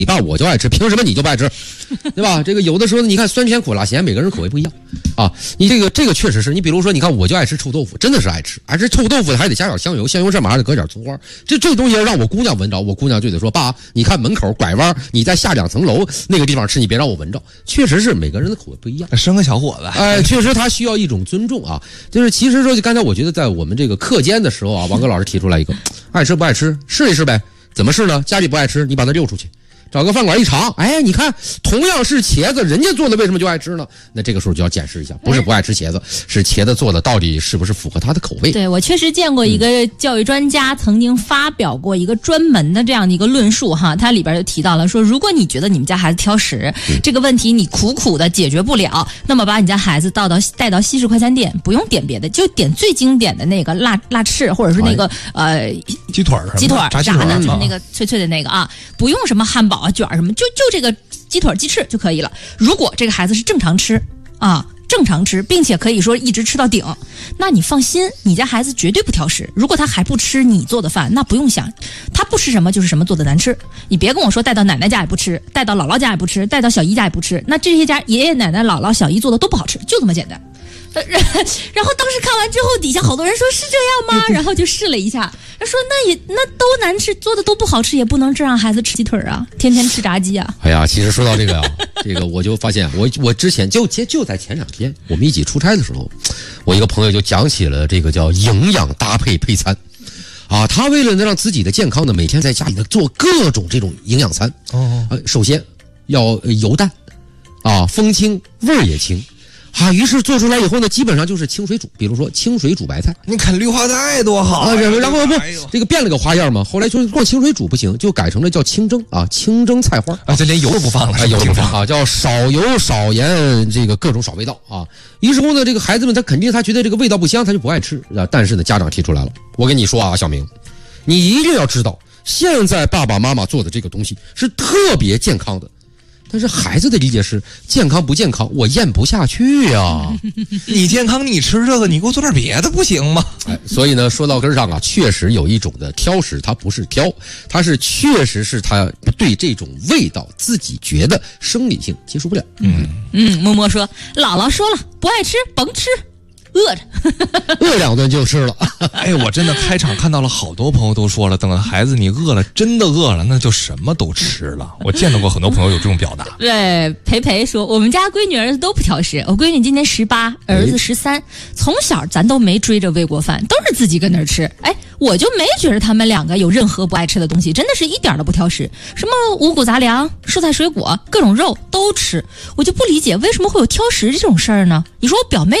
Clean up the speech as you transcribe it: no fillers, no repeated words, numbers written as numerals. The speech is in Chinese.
爸我就爱吃，凭什么你就不爱吃？对吧？这个有的时候你看酸甜苦辣咸，每个人口味不一样啊。你这个确实是你比如说，你看我就爱吃臭豆腐，真的是爱吃，爱吃臭豆腐还得加点香油，香油上面还得搁点葱花。这东西让我姑娘闻着，我姑娘就得说爸，你看门口拐弯，你再下2层楼那个地方吃，你别让我闻着。确实是每个人的口味不一样。 生个小伙子， 确实他需要一种尊重啊。就是其实说，就刚才我觉得在我们这个课间的时候啊，王哥老师提出来一个，爱吃不爱吃，试一试呗。怎么试呢？家里不爱吃，你把它溜出去。找个饭馆一尝，哎，你看，同样是茄子，人家做的为什么就爱吃呢？那这个时候就要检视一下，不是不爱吃茄子，是茄子做的到底是不是符合他的口味？ 对，我确实见过一个教育专家曾经发表过一个专门的这样的一个论述哈，他里边就提到了说，如果你觉得你们家孩子挑食这个问题你苦苦的解决不了，那么把你家孩子带到西式快餐店，不用点别的，就点最经典的那个辣翅，或者是那个鸡腿炸的，就是那个脆脆的那个啊，不用什么汉堡啊卷什么，就这个鸡腿鸡翅就可以了。如果这个孩子是正常吃啊，正常吃，并且可以说一直吃到顶，那你放心，你家孩子绝对不挑食。如果他还不吃你做的饭，那不用想，他不吃什么就是什么做的难吃。你别跟我说带到奶奶家也不吃，带到姥姥家也不吃，带到小姨家也不吃，那这些家爷爷奶奶姥姥小姨做的都不好吃，就这么简单。然后当时看完之后，底下好多人说是这样吗？然后就试了一下，他说那都难吃，做的都不好吃，也不能这让孩子吃鸡腿啊，天天吃炸鸡啊。 哎呀，其实说到这个啊，这个我就发现，我之前就在前2天，我们一起出差的时候，我一个朋友就讲起了这个叫营养搭配配餐。啊，他为了能让自己的健康呢，每天在家里呢做各种这种营养餐。首先要油淡，啊，风清味儿也清。啊，于是做出来以后呢，基本上就是清水煮，比如说清水煮白菜。 你啃绿化带多好啊！然后这个变了个花样嘛，后来就光清水煮不行，就改成了叫清蒸啊，清蒸菜花啊，这连油都不放了， 油都不放啊，叫少油少盐，这个各种少味道啊。于是乎呢，这个孩子们他肯定他觉得这个味道不香，他就不爱吃啊。但是呢，家长提出来了，我跟你说啊，小明，你一定要知道，现在爸爸妈妈做的这个东西是特别健康的。但是孩子的理解是健康不健康，我咽不下去呀。 你健康你吃这个，你给我做点别的不行吗？ 所以呢，说到根上啊，确实有一种的挑食，它不是挑，它是确实是他对这种味道自己觉得生理性接受不了。 默默说，姥姥说了，不爱吃甭吃。饿着饿2顿就吃了。 哎，我真的开场看到了好多朋友都说了，等孩子你饿了，真的饿了，那就什么都吃了。我见到过很多朋友有这种表达。 对，培说我们家闺女儿子都不挑食，我闺女今年18，儿子13，从小咱都没追着喂过饭，都是自己跟那儿吃。哎，我就没觉得他们2个有任何不爱吃的东西，真的是一点都不挑食，什么五谷杂粮、蔬菜水果、各种肉都吃。我就不理解为什么会有挑食这种事儿呢？你说我表妹